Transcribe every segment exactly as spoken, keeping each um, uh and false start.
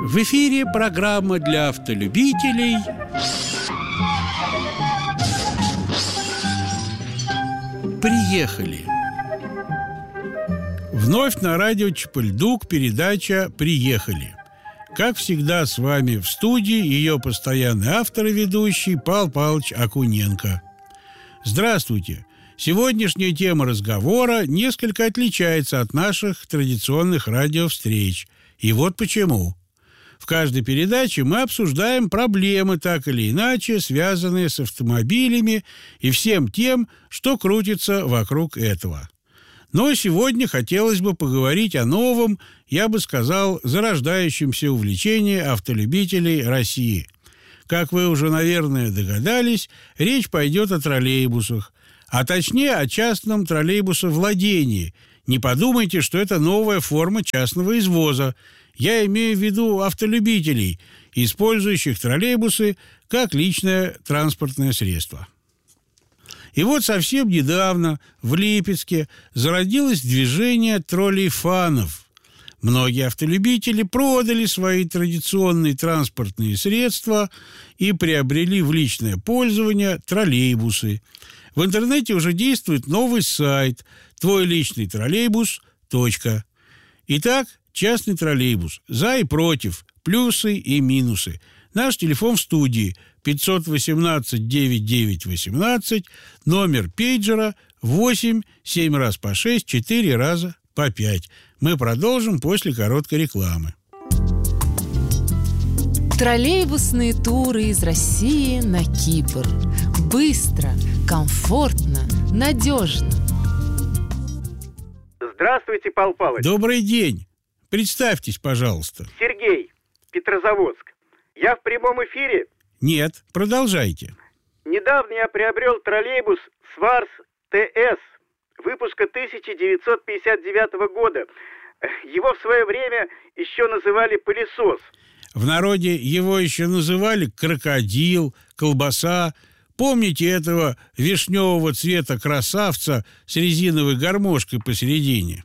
В эфире программа для автолюбителей «Приехали». Вновь на радио Чапыльдук передача «Приехали». Как всегда, с вами в студии ее постоянный автор и ведущий Павел Павлович Акуненко. Здравствуйте! Сегодняшняя тема разговора несколько отличается от наших традиционных радиовстреч. И вот почему. В каждой передаче мы обсуждаем проблемы, так или иначе, связанные с автомобилями и всем тем, что крутится вокруг этого. Но сегодня хотелось бы поговорить о новом, я бы сказал, зарождающемся увлечении автолюбителей России. Как вы уже, наверное, догадались, речь пойдет о троллейбусах, а точнее о частном троллейбусовладении. Не подумайте, что это новая форма частного извоза. Я имею в виду автолюбителей, использующих троллейбусы как личное транспортное средство. И вот совсем недавно в Липецке зародилось движение троллейфанов. Многие автолюбители продали свои традиционные транспортные средства и приобрели в личное пользование троллейбусы. В интернете уже действует новый сайт твой личный троллейбус точка. Итак, частный троллейбус. За и против. Плюсы и минусы. Наш телефон в студии пятьсот восемнадцать девяносто девять восемнадцать, номер пейджера восемь семь раз по шесть, четыре раза по пять. Мы продолжим после короткой рекламы. Троллейбусные туры из России на Кипр. Быстро, комфортно, надежно. Здравствуйте, Павел Павлович. Добрый день. Представьтесь, пожалуйста. Сергей, Петрозаводск. Я в прямом эфире? Нет, продолжайте. Недавно я приобрел троллейбус Сварс ТС выпуска тысяча девятьсот пятьдесят девятого года. Его в свое время еще называли пылесос. В народе его еще называли крокодил, колбаса. Помните этого вишневого цвета красавца с резиновой гармошкой посередине?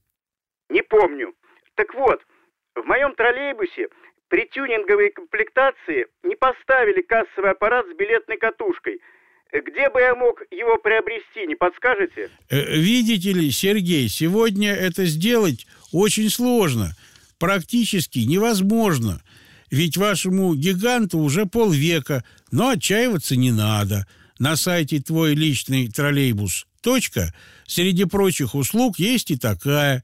Не помню. Так вот, в моем троллейбусе при тюнинговой комплектации не поставили кассовый аппарат с билетной катушкой. Где бы я мог его приобрести, не подскажете? Э, видите ли, Сергей, сегодня это сделать очень сложно, практически невозможно. Ведь вашему гиганту уже полвека, но отчаиваться не надо. На сайте твой личный троллейбус точка среди прочих услуг есть и такая.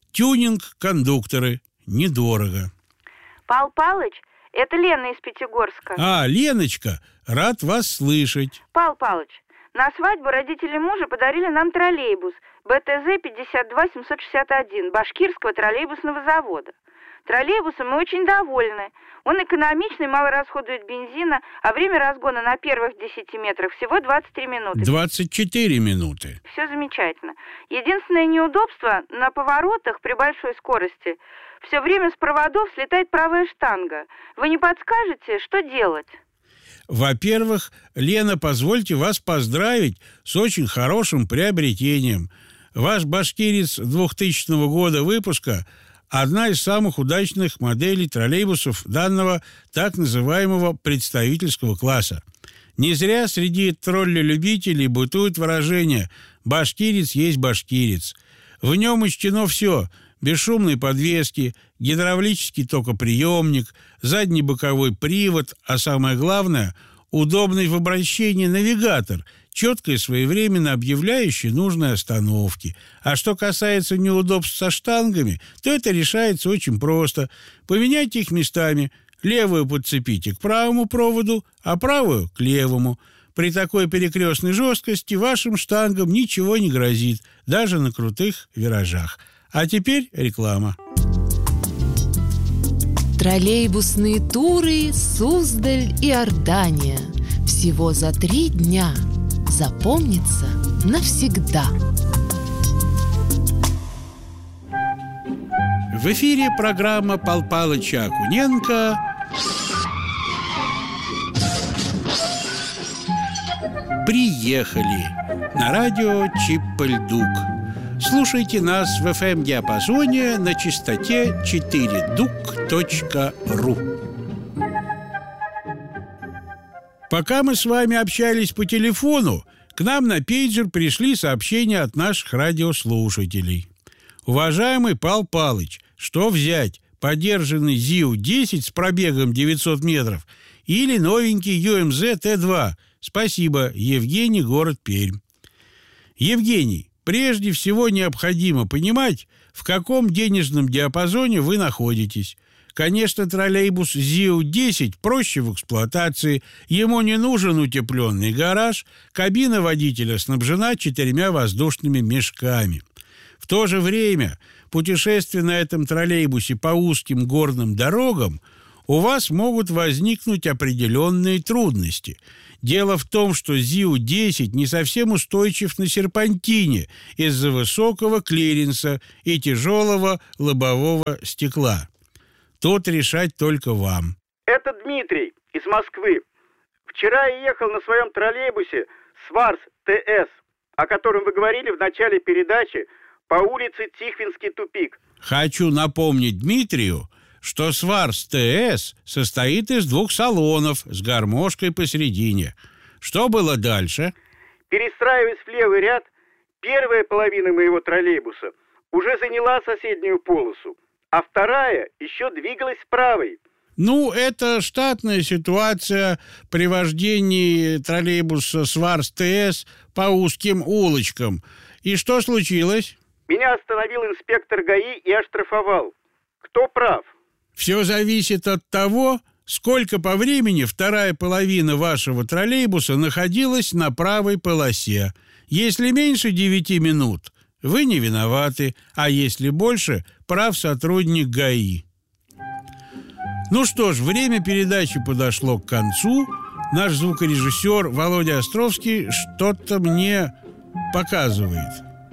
Тюнинг-кондукторы. Недорого. Павел Павлович, это Лена из Пятигорска. А, Леночка, рад вас слышать. Павел Павлович, на свадьбу родители мужа подарили нам троллейбус бэ тэ зэ пятьдесят два семьсот шестьдесят один Башкирского троллейбусного завода. Троллейбусом мы очень довольны. Он экономичный, мало расходует бензина, а время разгона на первых десяти метрах всего двадцать три минуты. двадцать четыре минуты. Все замечательно. Единственное неудобство — на поворотах при большой скорости все время с проводов слетает правая штанга. Вы не подскажете, что делать? Во-первых, Лена, позвольте вас поздравить с очень хорошим приобретением. Ваш башкирец двухтысячного года выпуска – одна из самых удачных моделей троллейбусов данного так называемого представительского класса. Не зря среди троллей-любителей бытует выражение «башкирец есть башкирец». В нем учтено все – бесшумные подвески, гидравлический токоприемник, задний боковой привод, а самое главное – удобный в обращении навигатор, четко и своевременно объявляющий нужные остановки. А что касается неудобств со штангами, то это решается очень просто. Поменяйте их местами. Левую подцепите к правому проводу, а правую – к левому. При такой перекрестной жесткости вашим штангам ничего не грозит, даже на крутых виражах. А теперь реклама. Троллейбусные туры Суздаль и Ордания. Всего за три дня. Запомнится навсегда. В эфире программа Павла Павловича Акуненко «Приехали» на радио Чапыльдук. Слушайте нас в эф эм-диапазоне на частоте четыре дук точка ру. Пока мы с вами общались по телефону, к нам на пейджер пришли сообщения от наших радиослушателей. Уважаемый Пал Палыч, что взять? Подержанный ЗИУ десять с пробегом девятьсот метров или новенький ю эм зет Т два? Спасибо, Евгений, город Пермь. Евгений, прежде всего необходимо понимать, в каком денежном диапазоне вы находитесь. Конечно, троллейбус ЗИУ десять проще в эксплуатации, ему не нужен утепленный гараж, кабина водителя снабжена четырьмя воздушными мешками. В то же время путешествие на этом троллейбусе по узким горным дорогам у вас могут возникнуть определенные трудности. Дело в том, что ЗИУ десять не совсем устойчив на серпантине из-за высокого клиренса и тяжелого лобового стекла. Тут решать только вам. Это Дмитрий из Москвы. Вчера я ехал на своем троллейбусе Сварс Т С, о котором вы говорили в начале передачи, по улице Тихвинский тупик. Хочу напомнить Дмитрию, что Сварс Т С состоит из двух салонов с гармошкой посередине. Что было дальше? Перестраиваясь в левый ряд, первая половина моего троллейбуса уже заняла соседнюю полосу, а вторая еще двигалась с правой. Ну, это штатная ситуация при вождении троллейбуса Сварс Т С по узким улочкам. И что случилось? Меня остановил инспектор ГАИ и оштрафовал. Кто прав? Все зависит от того, сколько по времени вторая половина вашего троллейбуса находилась на правой полосе. Если меньше девяти минут, вы не виноваты, а если больше, прав сотрудник ГАИ. Ну что ж, время передачи подошло к концу. Наш звукорежиссер Володя Островский что-то мне показывает.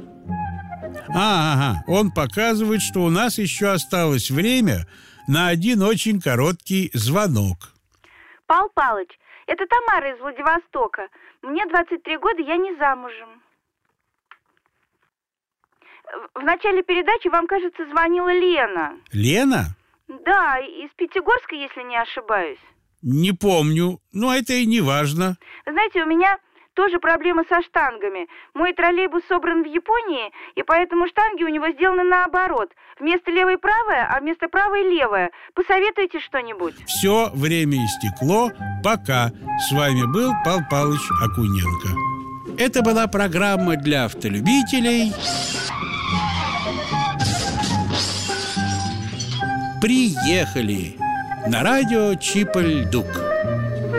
А, ага, он показывает, что у нас еще осталось время на один очень короткий звонок. Пал Палыч, это Тамара из Владивостока. Мне двадцать три года, я не замужем. В начале передачи вам, кажется, звонила Лена. Лена? Да, из Пятигорска, если не ошибаюсь. Не помню, но это и не важно. Знаете, у меня тоже проблемы со штангами. Мой троллейбус собран в Японии, и поэтому штанги у него сделаны наоборот. Вместо левой правая, а вместо правой левая. Посоветуйте что-нибудь. Все, время истекло. Пока. С вами был Пал Палыч Акуненко. Это была программа для автолюбителей. Приехали на радио Чип и Дук.